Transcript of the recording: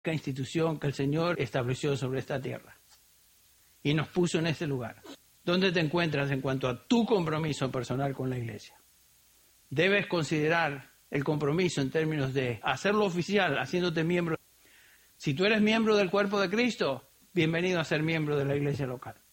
institución que el Señor estableció sobre esta tierra y nos puso en este lugar. ¿Dónde te encuentras en cuanto a tu compromiso personal con la iglesia? Debes considerar el compromiso en términos de hacerlo oficial, haciéndote miembro. Si tú eres miembro del cuerpo de Cristo, bienvenido a ser miembro de la iglesia local.